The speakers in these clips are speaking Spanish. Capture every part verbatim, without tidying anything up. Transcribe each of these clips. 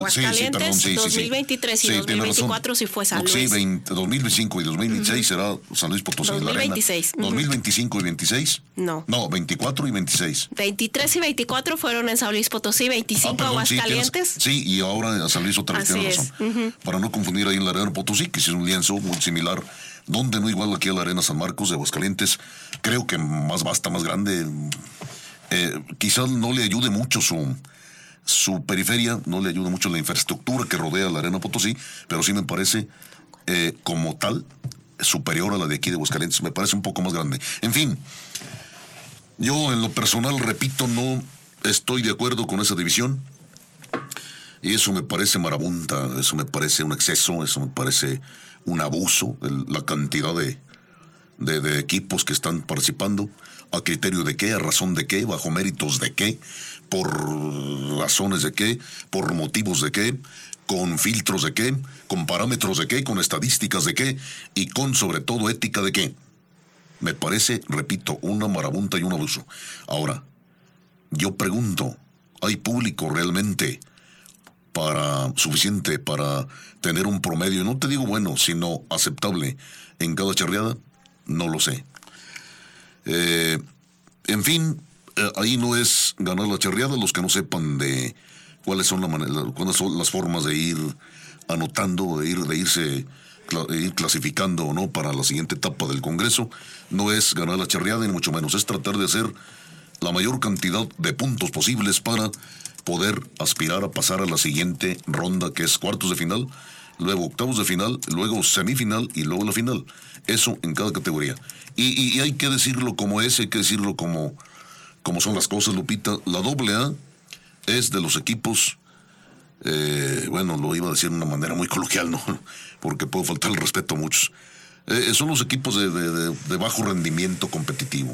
Aguascalientes, sí, sí, perdón, sí, dos mil veintitrés sí, y sí, dos mil veinticuatro sí fue San Luis. Sí, veinte, dos mil veinticinco y dos mil veintiséis uh-huh. será San Luis Potosí. dos mil veintiséis. Uh-huh. ¿dos mil veinticinco y veintiséis? No. No, veinticuatro y veintiséis. veintitrés y veinticuatro fueron en San Luis Potosí, veinticinco ah, perdón, Aguascalientes. Sí, tienes, sí, y ahora en San Luis otra vez, tienes razón. Uh-huh. Para no confundir ahí en la Arena Potosí, que es un lienzo muy similar, donde no igual aquí a la Arena San Marcos de Aguascalientes, creo que más vasta, más grande. Eh, quizás no le ayude mucho su... Su periferia, no le ayuda mucho la infraestructura que rodea la Arena Potosí, pero sí me parece, eh, como tal, superior a la de aquí de Aguascalientes. Me parece un poco más grande. En fin, yo en lo personal, repito, no estoy de acuerdo con esa división. Y eso me parece marabunta, eso me parece un exceso, eso me parece un abuso, el, la cantidad de, de, de equipos que están participando. ¿A criterio de qué? ¿A razón de qué? ¿Bajo méritos de qué? ¿Por razones de qué? ¿Por motivos de qué? ¿Con filtros de qué? ¿Con parámetros de qué? ¿Con estadísticas de qué? Y con, sobre todo, ética de qué. Me parece, repito, una marabunta y un abuso. Ahora, yo pregunto, ¿hay público realmente para suficiente para tener un promedio, no te digo bueno, sino aceptable en cada charreada? No lo sé. Eh, en fin, eh, ahí no es ganar la charreada. Los que no sepan de cuáles son, la manera, cuáles son las formas de ir anotando, de ir, de irse, de ir clasificando o no para la siguiente etapa del Congreso, no es ganar la charreada ni mucho menos, es tratar de hacer la mayor cantidad de puntos posibles para poder aspirar a pasar a la siguiente ronda, que es cuartos de final, luego octavos de final, luego semifinal y luego la final. Eso en cada categoría. Y, y, y hay que decirlo como es, hay que decirlo como, como son las cosas, Lupita. La doble A es de los equipos, eh, bueno, lo iba a decir de una manera muy coloquial, ¿no? Porque puedo faltar el respeto a muchos. Eh, son los equipos de, de, de, de bajo rendimiento competitivo.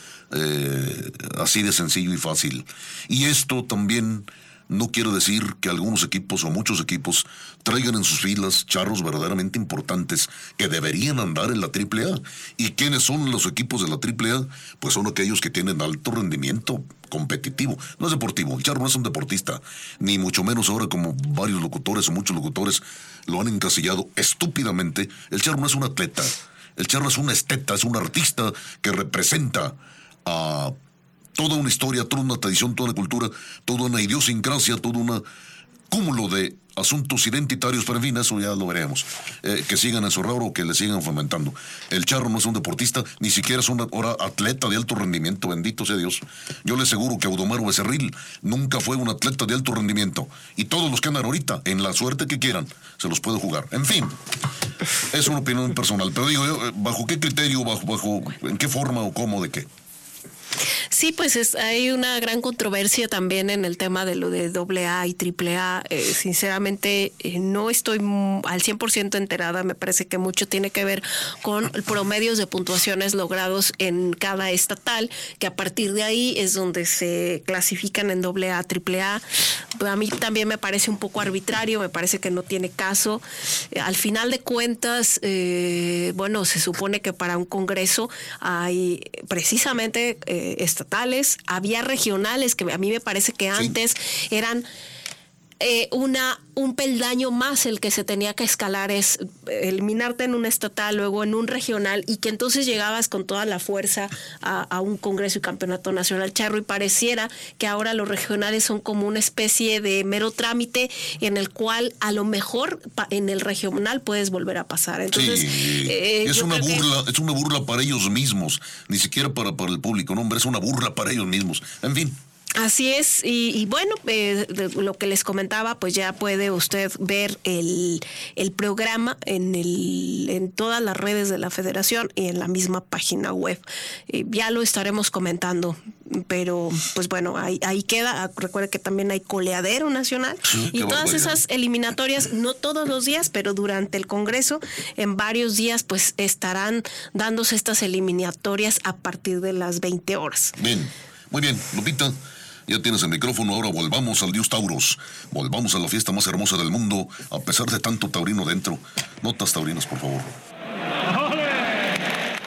Eh, así de sencillo y fácil. Y esto también no quiere decir que algunos equipos o muchos equipos traigan en sus filas charros verdaderamente importantes que deberían andar en la triple A. ¿Y quiénes son los equipos de la triple A? Pues son aquellos que tienen alto rendimiento competitivo. No es deportivo, el charro no es un deportista, ni mucho menos ahora como varios locutores o muchos locutores lo han encasillado estúpidamente. El charro no es un atleta, el charro es un esteta, es un artista que representa a toda una historia, toda una tradición, toda una cultura, toda una idiosincrasia, todo un cúmulo de asuntos identitarios, pero en fin, eso ya lo veremos. Eh, que sigan en su raro o que le sigan fomentando. El charro no es un deportista, ni siquiera es un ahora atleta de alto rendimiento, bendito sea Dios. Yo le aseguro que Audomero Becerril nunca fue un atleta de alto rendimiento. Y todos los que andan ahorita, en la suerte que quieran, se los puede jugar. En fin, es una opinión personal. Pero digo yo, ¿bajo qué criterio, bajo, bajo, en qué forma o cómo, de qué? Sí, pues es, hay una gran controversia también en el tema de lo de doble A y triple A. Eh, sinceramente, eh, no estoy al cien por ciento enterada. Me parece que mucho tiene que ver con promedios de puntuaciones logrados en cada estatal, que a partir de ahí es donde se clasifican en doble A, triple A. A mí también me parece un poco arbitrario, me parece que no tiene caso. Eh, al final de cuentas, eh, bueno, se supone que para un congreso hay precisamente eh, estatales, había regionales, que a mí me parece que antes sí. eran eh, una un peldaño más el que se tenía que escalar, es eliminarte en un estatal, luego en un regional, y que entonces llegabas con toda la fuerza a, a un congreso y campeonato nacional charro, y pareciera que ahora los regionales son como una especie de mero trámite en el cual a lo mejor en el regional puedes volver a pasar. Entonces, sí, eh, es una burla, que... es una burla para ellos mismos, ni siquiera para, para el público, no, hombre, es una burla para ellos mismos. En fin. Así es, y, y bueno, eh, lo que les comentaba, pues ya puede usted ver el, el programa en, el, en todas las redes de la Federación y en la misma página web. Eh, ya lo estaremos comentando, pero pues bueno, ahí, ahí queda. Recuerde que también hay coleadero nacional, sí, y todas esas eliminatorias, no todos los días, pero durante el Congreso, en varios días, pues estarán dándose estas eliminatorias a partir de las veinte horas. Bien, muy bien, Lupita. Ya tienes el micrófono, ahora volvamos al Dios Tauros. Volvamos a la fiesta más hermosa del mundo, a pesar de tanto taurino dentro. Notas taurinas, por favor.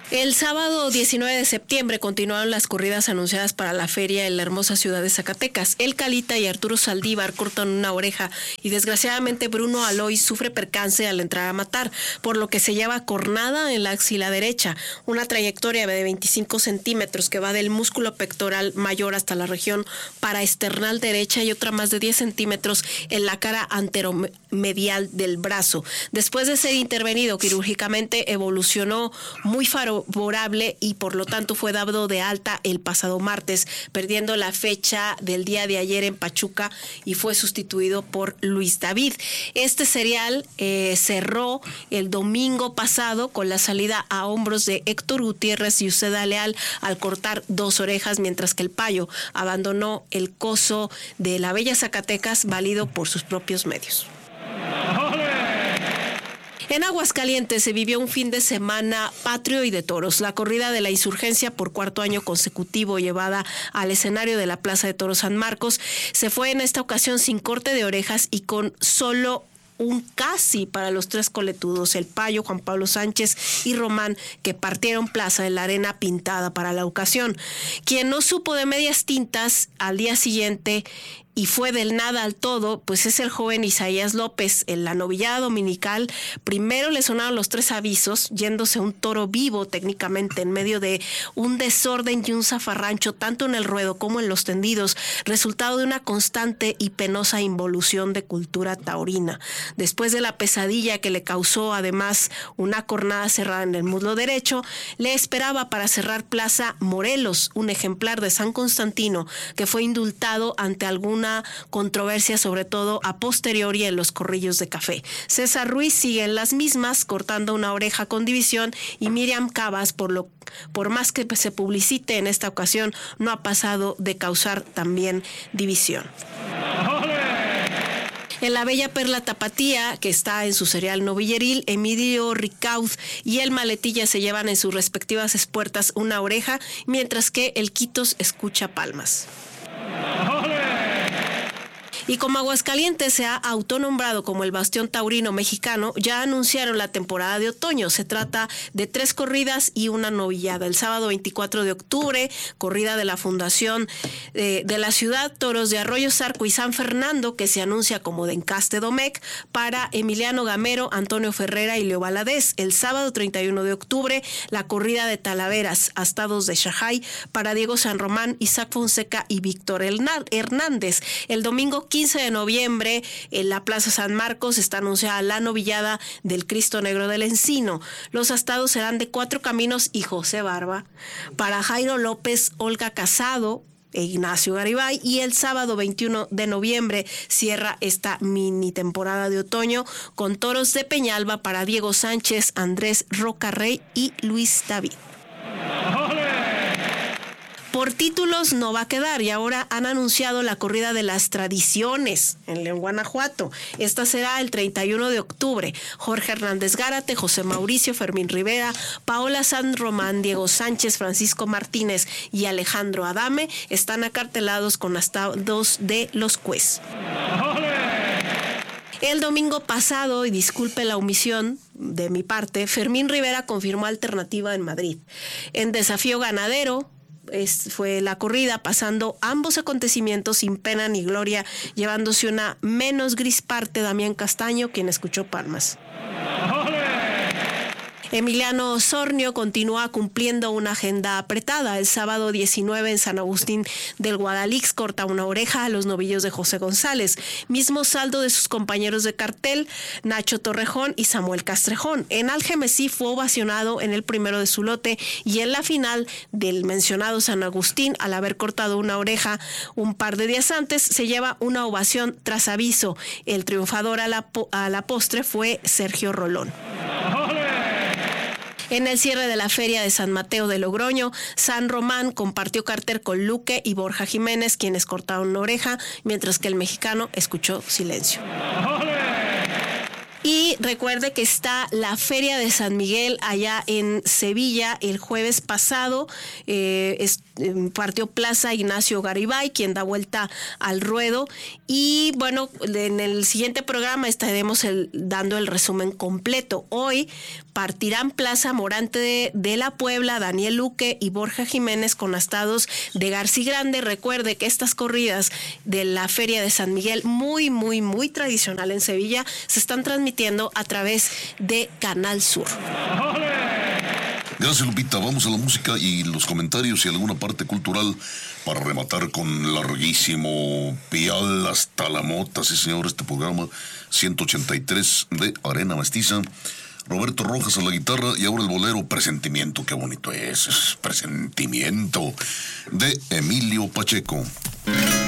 El sábado diecinueve de septiembre continuaron las corridas anunciadas para la feria en la hermosa ciudad de Zacatecas. El Calita y Arturo Saldívar cortan una oreja y desgraciadamente Bruno Aloy sufre percance al entrar a matar, por lo que se lleva cornada en la axila derecha, una trayectoria de veinticinco centímetros que va del músculo pectoral mayor hasta la región paraesternal derecha y otra más de diez centímetros en la cara anteromedial del brazo. Después de ser intervenido quirúrgicamente, evolucionó muy favorable y por lo tanto fue dado de alta el pasado martes, perdiendo la fecha del día de ayer en Pachuca y fue sustituido por Luis David. Este serial eh, cerró el domingo pasado con la salida a hombros de Héctor Gutiérrez y Uceda Leal al cortar dos orejas, mientras que el Payo abandonó el coso de la bella Zacatecas válido por sus propios medios. En Aguascalientes se vivió un fin de semana patrio y de toros. La corrida de la insurgencia por cuarto año consecutivo llevada al escenario de la Plaza de Toros San Marcos se fue en esta ocasión sin corte de orejas y con solo un casi para los tres coletudos, el Payo, Juan Pablo Sánchez y Román, que partieron plaza en la arena pintada para la ocasión. Quien no supo de medias tintas al día siguiente y fue del nada al todo, pues es el joven Isaías López. En la novillada dominical, primero le sonaron los tres avisos, yéndose un toro vivo técnicamente en medio de un desorden y un zafarrancho, tanto en el ruedo como en los tendidos, resultado de una constante y penosa involución de cultura taurina. Después de la pesadilla que le causó además una cornada cerrada en el muslo derecho, le esperaba para cerrar plaza Morelos, un ejemplar de San Constantino que fue indultado ante alguna controversia, sobre todo a posteriori en los corrillos de café. César Ruiz sigue en las mismas, cortando una oreja con división, y Miriam Cabas, por lo por más que se publicite en esta ocasión, no ha pasado de causar también división. En la bella perla tapatía, que está en su serial novilleril, Emilio Ricaud y el Maletilla se llevan en sus respectivas espuertas una oreja, mientras que el Quitos escucha palmas. Y como Aguascalientes se ha autonombrado como el bastión taurino mexicano, ya anunciaron la temporada de otoño. Se trata de tres corridas y una novillada. El sábado veinticuatro de octubre, corrida de la Fundación eh, de la Ciudad, toros de Arroyo Zarco y San Fernando, que se anuncia como de Encaste Domecq, para Emiliano Gamero, Antonio Ferrera y Leo Valadez. El sábado treinta y uno de octubre, la corrida de Talaveras, Astados de Shanghái, para Diego San Román, Isaac Fonseca y Víctor Hernández. El domingo quince de noviembre, en la Plaza San Marcos, está anunciada la novillada del Cristo Negro del Encino. Los astados serán de Cuatro Caminos y José Barba, para Jairo López, Olga Casado e Ignacio Garibay, y el sábado veintiuno de noviembre cierra esta mini temporada de otoño con toros de Peñalba para Diego Sánchez, Andrés Rocarrey y Luis David. Por títulos no va a quedar, y ahora han anunciado la corrida de las tradiciones en León, Guanajuato. Esta será el treinta y uno de octubre. Jorge Hernández Gárate, José Mauricio, Fermín Rivera, Paola San Román, Diego Sánchez, Francisco Martínez y Alejandro Adame están acartelados con astados de los Cues. El domingo pasado, y disculpe la omisión de mi parte, Fermín Rivera confirmó alternativa en Madrid. En Desafío Ganadero, Es, fue la corrida, pasando ambos acontecimientos sin pena ni gloria, llevándose una menos gris parte Damián Castaño, quien escuchó palmas. Emiliano Osornio continúa cumpliendo una agenda apretada. El sábado diecinueve en San Agustín del Guadalix corta una oreja a los novillos de José González. Mismo saldo de sus compañeros de cartel, Nacho Torrejón y Samuel Castrejón. En Algemesí fue ovacionado en el primero de su lote, y en la final del mencionado San Agustín, al haber cortado una oreja un par de días antes, se lleva una ovación tras aviso. El triunfador a la, po- a la postre fue Sergio Rolón. En el cierre de la Feria de San Mateo de Logroño, San Román compartió cartel con Luque y Borja Jiménez, quienes cortaron una oreja, mientras que el mexicano escuchó silencio. Y recuerde que está la Feria de San Miguel allá en Sevilla el jueves pasado. Eh, es, eh, partió Plaza Ignacio Garibay, quien da vuelta al ruedo. Y bueno, en el siguiente programa estaremos el, dando el resumen completo. Hoy partirán Plaza Morante de, de la Puebla, Daniel Luque y Borja Jiménez con astados de García Grande. Recuerde que estas corridas de la Feria de San Miguel, muy, muy, muy tradicional en Sevilla, se están transmitiendo a través de Canal Sur. Gracias, Lupita. Vamos a la música y los comentarios y alguna parte cultural para rematar con larguísimo pial hasta la mota. Sí, señor, este programa ciento ochenta y tres de Arena Mestiza. Roberto Rojas a la guitarra y ahora el bolero Presentimiento. Qué bonito es, es Presentimiento de Emilio Pacheco.